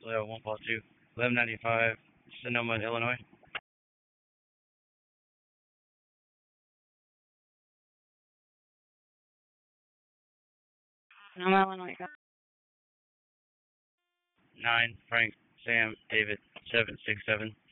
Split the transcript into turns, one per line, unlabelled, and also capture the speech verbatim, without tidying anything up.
Toledo one four two, eleven ninety-five, Sonoma, Illinois.
Sonoma, Illinois.
nine, Frank, Sam, David, seven six seven.